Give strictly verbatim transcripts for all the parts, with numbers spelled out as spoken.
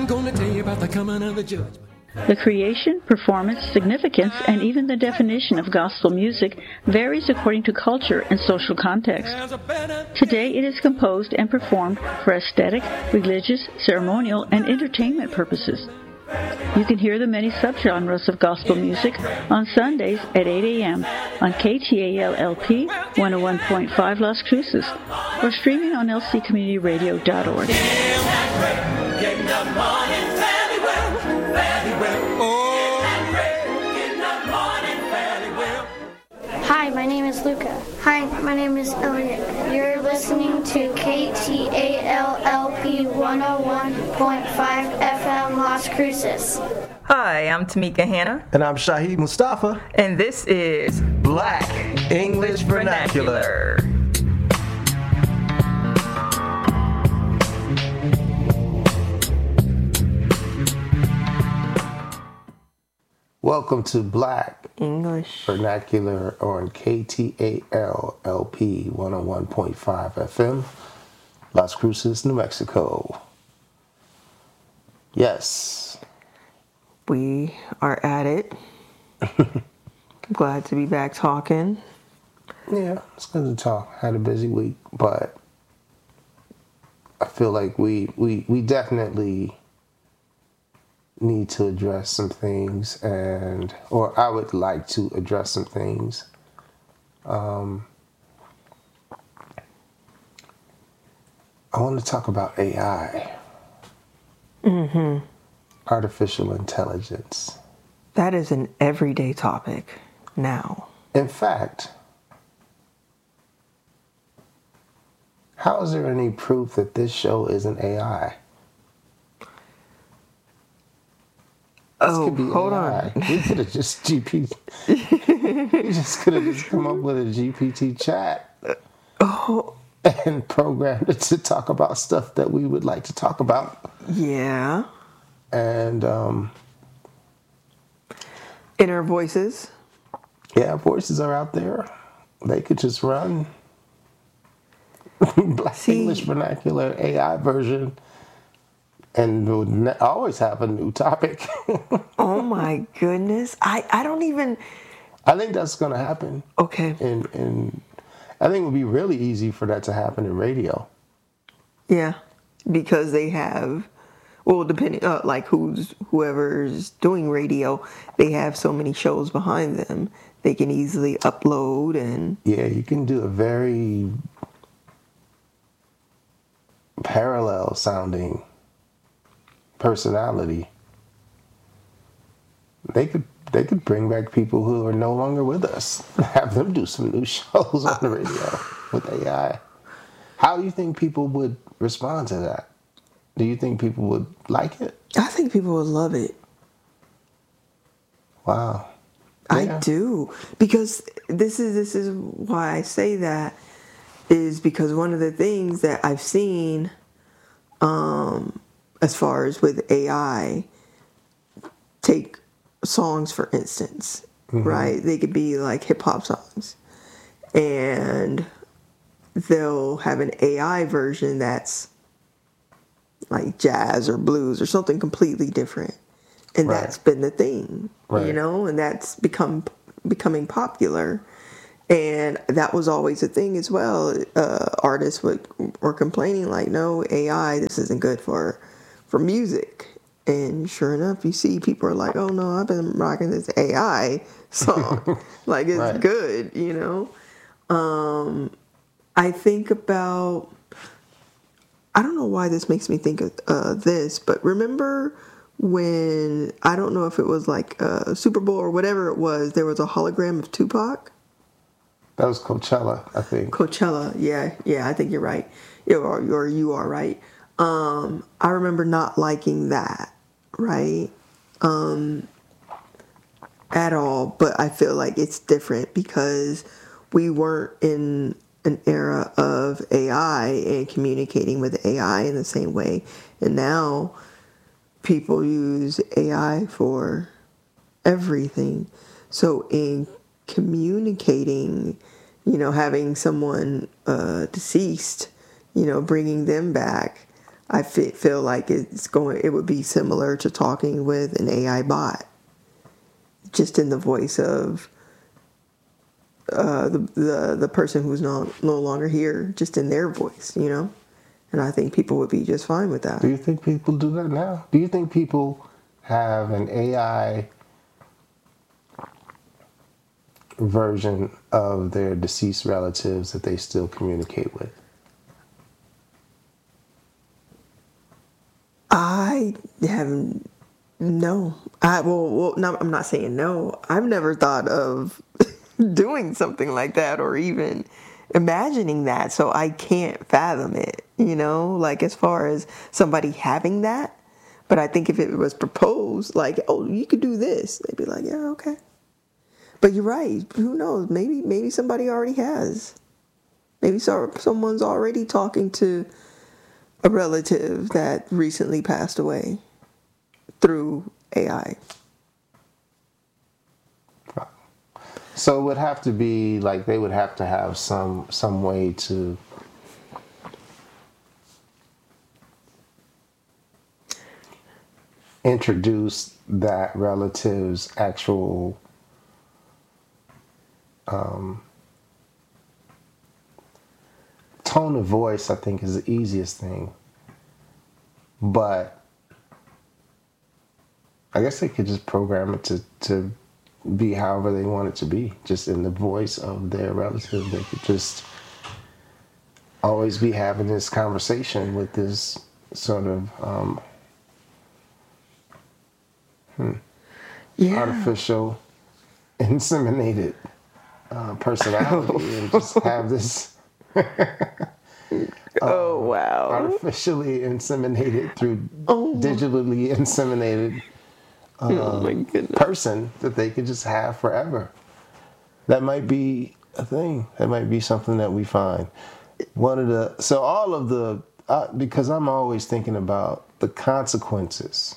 I'm gonna tell you about the coming of the judgment. The creation, performance, significance, and even the definition of gospel music varies according to culture and social context. Today it is composed and performed for aesthetic, religious, ceremonial, and entertainment purposes. You can hear the many subgenres of gospel music on Sundays at eight a.m. on K T A L L P one oh one point five Las Cruces or streaming on L C community radio dot org. Hi, my name is Luca. Hi, my name is Elliot. You're listening to K T A L L P one oh one point five F M Las Cruces. Hi, I'm Tamika Hanna. And I'm Shahid Mustafa. And this is Black English Vernacular. Welcome to Black English Vernacular on K T A L L P one oh one point five F M, Las Cruces, New Mexico. Yes. We are at it. Glad to be back talking. Yeah, it's good to talk. Had a busy week, but I feel like we we, we definitely need to address some things, and or I would like to address some things. Um, I want to talk about A I. Mm-hmm. Artificial intelligence. That is an everyday topic now. In fact, how is there any proof that this show isn't A I? Oh, hold A I. on. We could have just G P T. We just could have just come up with a G P T chat Oh, and programmed it to talk about stuff that we would like to talk about. yeah. And um, Inner voices. yeah, voices are out there. They could just run Black See- English Vernacular A I version, and would ne- always have a new topic. Oh my goodness. I, I don't even. I think that's going to happen. Okay. In in, I think it would be really easy for that to happen in radio. Yeah. Because they have, well, depending, uh, like who's, whoever's doing radio, they have so many shows behind them. They can easily upload and. Yeah, you can do a very parallel sounding personality. They could they could bring back people who are no longer with us, have them do some new shows on the radio with A I. How do you think people would respond to that? Do you think people would like it? I think people would love it. Wow. I Yeah. do, because this is this is why I say that, is because one of the things that I've seen, um, as far as with A I, take songs for instance, Mm-hmm. right? They could be like hip hop songs, and they'll have an A I version that's like jazz or blues or something completely different. And Right. that's been the thing, Right. you know, and that's become becoming popular. And that was always a thing as well. Uh, artists would were complaining like, no, A I, this isn't good for for music. And sure enough, you see people are like, oh no, I've been rocking this A I song. Like it's Right. good, you know. Um, I think about, I don't know why this makes me think of uh, this, but remember when, I don't know if it was like a Super Bowl or whatever it was, there was a hologram of Tupac? That was Coachella, I think. Coachella, yeah, yeah, I think you're right. You are, or you are right. Um, I remember not liking that, right? Um, at all, but I feel like it's different because we weren't in an era of A I and communicating with A I in the same way. And now people use A I for everything. So in communicating, you know, having someone uh, deceased, you know, bringing them back, I feel like it's going. It would be similar to talking with an A I bot, just in the voice of uh, the the the person who's no no longer here, just in their voice, you know. And I think people would be just fine with that. Do you think people do that now? Do you think people have an A I version of their deceased relatives that they still communicate with? I haven't. No. I well, well no, I'm not saying no. I've never thought of doing something like that or even imagining that, so I can't fathom it, you know, like as far as somebody having that. But I think if it was proposed, like, oh, you could do this, they'd be like, yeah, okay. But you're right. Who knows? Maybe maybe somebody already has. Maybe so, someone's already talking to a relative that recently passed away through A I. So it would have to be like they would have to have some some way to introduce that relative's actual um, tone of voice. I think is the easiest thing, but I guess they could just program it to to. be however they want it to be, just in the voice of their relative. They could just always be having this conversation with this sort of um, hmm, Yeah. artificial, inseminated uh, personality, and just have this Oh, wow. artificially inseminated through Oh. digitally inseminated Oh my goodness. person that they could just have forever. That might be a thing. That might be something that we find. One of the so all of the uh, because I'm always thinking about the consequences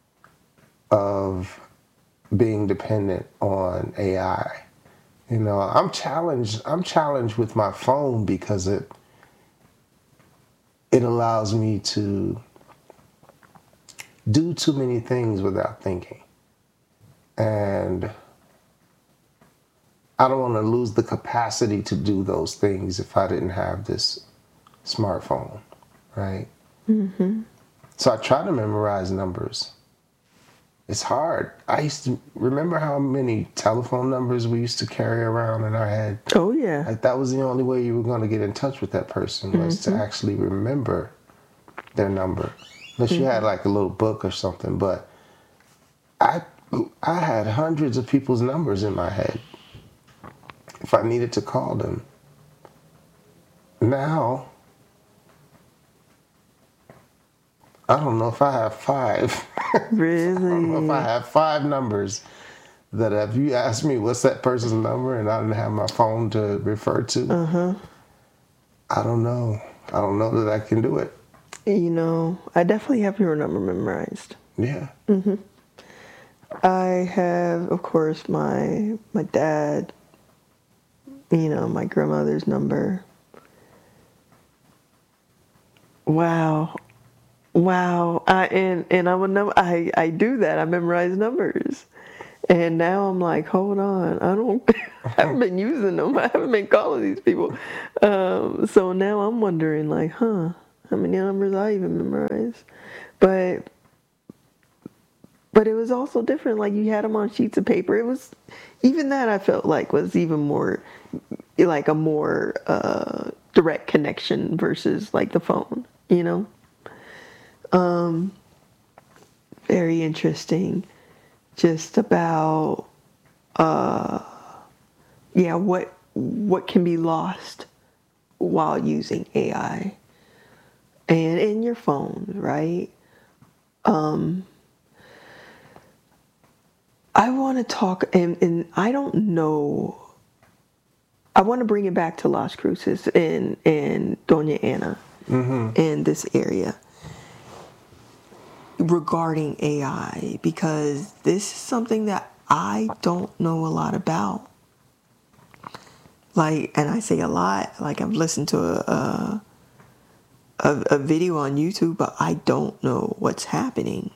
of being dependent on A I. You know, I'm challenged. I'm challenged with my phone because it it allows me to do too many things without thinking. And I don't want to lose the capacity to do those things if I didn't have this smartphone, right? Mm-hmm. So I try to memorize numbers. It's hard. I used to remember how many telephone numbers we used to carry around in our head. Oh, yeah. Like that was the only way you were going to get in touch with that person was mm-hmm. to actually remember their number. Unless you had like a little book or something, but I I had hundreds of people's numbers in my head if I needed to call them. Now, I don't know if I have five. Really? I don't know if I have five numbers that if you ask me what's that person's number and I didn't have my phone to refer to, uh-huh. I don't know. I don't know that I can do it. You know, I definitely have your number memorized. Yeah. Mm-hmm. I have, of course, my my dad, you know, my grandmother's number. Wow. Wow. I and, and I would know I, I do that. I memorize numbers. And now I'm like, hold on, I don't I haven't been using them. I haven't been calling these people. Um, so now I'm wondering like, huh. How many numbers I even memorize, but but it was also different. Like you had them on sheets of paper. It was even that I felt like was even more like a more uh, direct connection versus like the phone. You know, um, very interesting. Just about uh, yeah, what what can be lost while using A I. And in your phone, right? Um, I want to talk, and, and I don't know. I want to bring it back to Las Cruces and, and Doña Ana mm-hmm. in this area regarding A I, because this is something that I don't know a lot about. Like, and I say a lot, like I've listened to a, a a, a video on YouTube, but I don't know what's happening.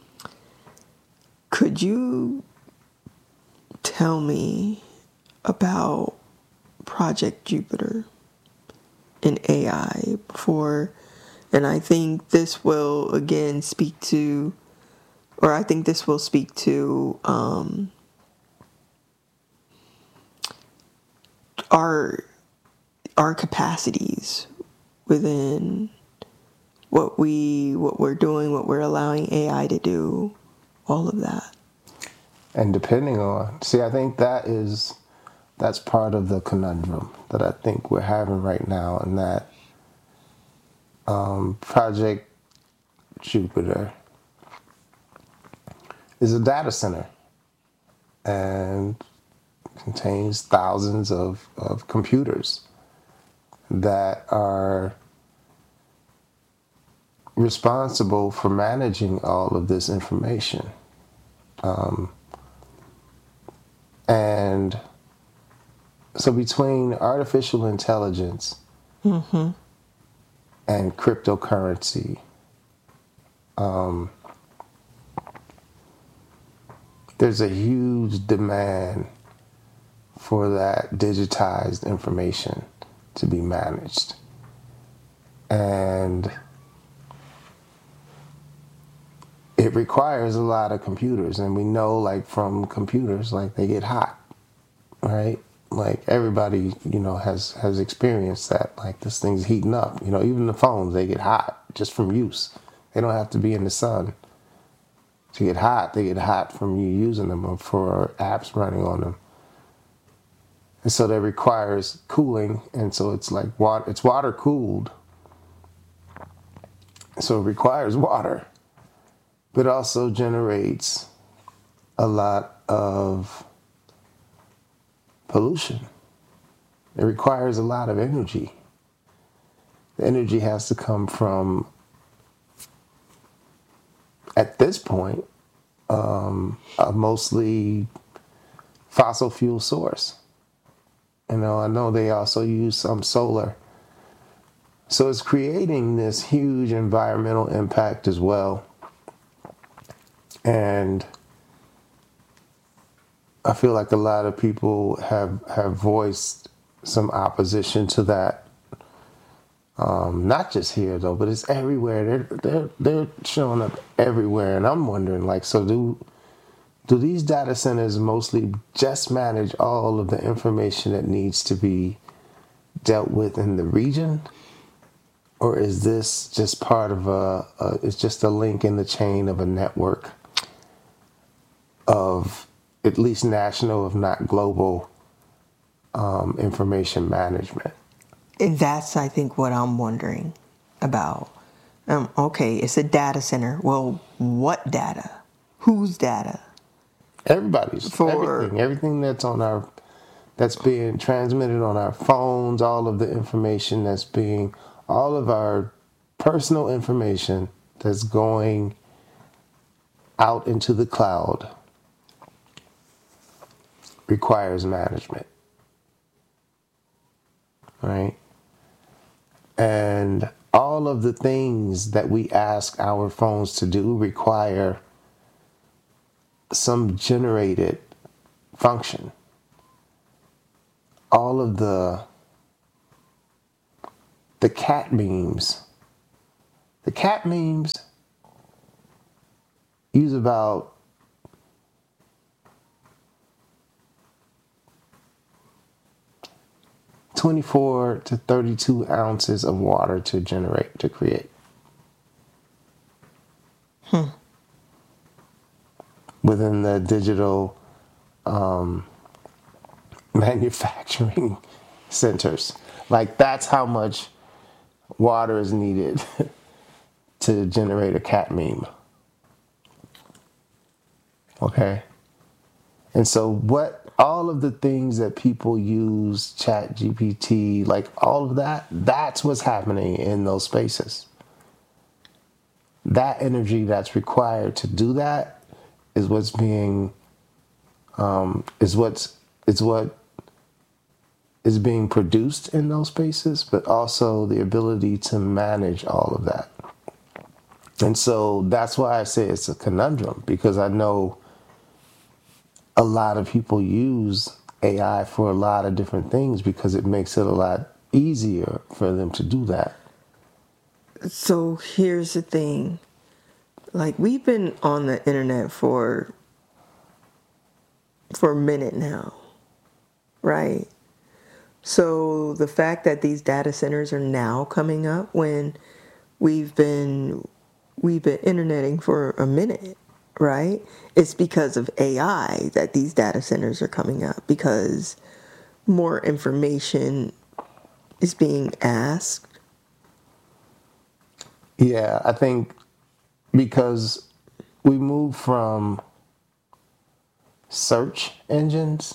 Could you tell me about Project Jupiter and A I before? And I think this will again speak to, or I think this will speak to um, our our capacities within what we what we're doing, what we're allowing A I to do, all of that. And depending on, see, I think that is, that's part of the conundrum that I think we're having right now, and that um, Project Jupiter is a data center and contains thousands of, of computers that are responsible for managing all of this information. Um, and so between artificial intelligence Mm-hmm. and cryptocurrency, um, there's a huge demand for that digitized information to be managed. And it requires a lot of computers, and we know, like, from computers, like, they get hot, right? Like, everybody, you know, has has experienced that. Like, this thing's heating up. You know, even the phones, they get hot just from use. They don't have to be in the sun to get hot. They get hot from you using them or for apps running on them. And so that requires cooling, and so it's like water. It's water cooled, so it requires water. But also generates a lot of pollution. It requires a lot of energy. The energy has to come from, at this point, um, a mostly fossil fuel source. You know, I know they also use some solar. So it's creating this huge environmental impact as well. And I feel like a lot of people have have voiced some opposition to that. Um, not just here though, but it's everywhere. They're they're they're showing up everywhere, and I'm wondering, like, so do do these data centers mostly just manage all of the information that needs to be dealt with in the region, or is this just part of a, a it's just a link in the chain of a network of at least national, if not global, um, information management? And that's, I think, what I'm wondering about. Um, okay, it's a data center. Well, what data? Whose data? Everybody's. For everything. Everything that's on our, that's being transmitted on our phones, all of the information that's being, all of our personal information that's going out into the cloud requires management, right? And all of the things that we ask our phones to do require some generated function. All of the the cat memes, the cat memes use about twenty-four to thirty-two ounces of water to generate, to create. Hmm. Within the digital um, manufacturing centers. Like, that's how much water is needed to generate a cat meme. Okay? And so what, all of the things that people use, Chat G P T, like all of that, that's what's happening in those spaces. That energy that's required to do that is what's being, um, is what's, is what is being produced in those spaces, but also the ability to manage all of that. And so that's why I say it's a conundrum, because I know a lot of people use A I for a lot of different things because it makes it a lot easier for them to do that. So here's the thing. Like, we've been on the internet for for a minute now, right? So the fact that these data centers are now coming up when we've been we've been interneting for a minute, right? It's because of A I that these data centers are coming up, because more information is being asked. Yeah, I think because we move from search engines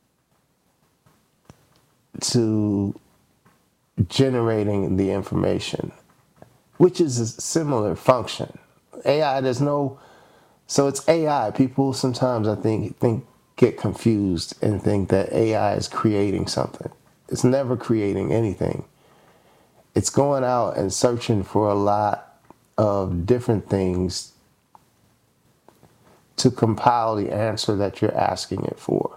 to generating the information, which is a similar function. A I, there's no, so it's A I. People sometimes, I think, think get confused and think that A I is creating something. It's never creating anything. It's going out and searching for a lot of different things to compile the answer that you're asking it for.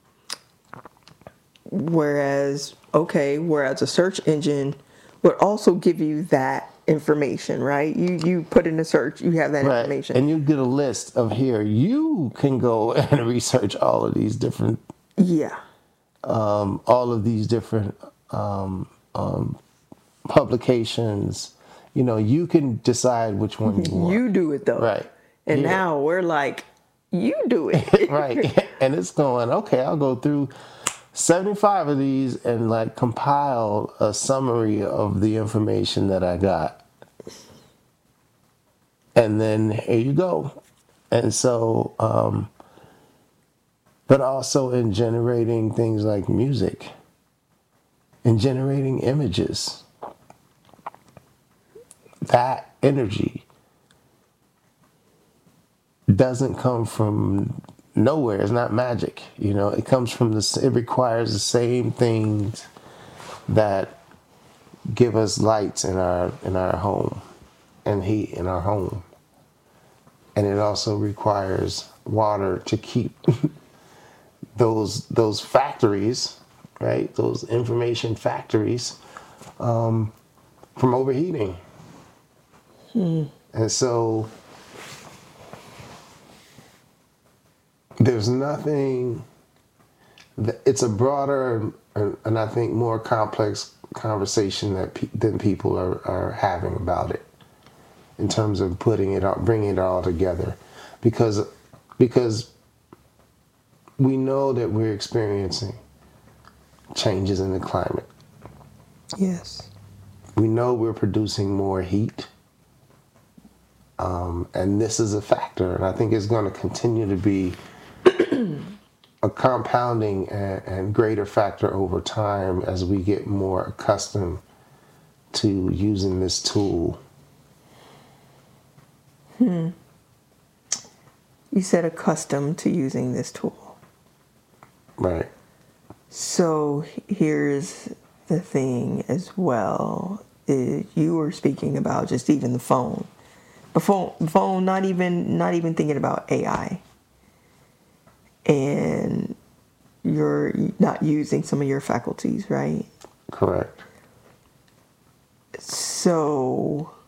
Whereas, okay, whereas a search engine would also give you that information, right? You you put in a search, you have that Right. information. And you get a list of here. You can go and research all of these different, Yeah. um, all of these different um, um, publications. You know, you can decide which one you want. You do it though. Right. And Yeah. now we're like, you do it. Right. And it's going, okay, I'll go through seventy-five of these and like compile a summary of the information that I got. And then here you go. And so, um, but also in generating things like music, in generating images, that energy doesn't come from nowhere. It's not magic, you know. It comes from this. It requires the same things that give us lights in our in our home and heat in our home, and it also requires water to keep those those factories, right? Those information factories um, from overheating. Hmm. And so there's nothing, that, it's a broader and, and I think more complex conversation that pe- than people are, are having about it in terms of putting it all, bringing it all together, because because we know that we're experiencing changes in the climate. Yes. We know we're producing more heat. Um, and this is a factor, and I think it's going to continue to be a compounding and, and greater factor over time as we get more accustomed to using this tool. Hmm. You said accustomed to using this tool. Right. So here's the thing as well. Is you were speaking about just even the phone. The phone, phone, not even, not even thinking about A I. And you're not using some of your faculties, right? Correct. So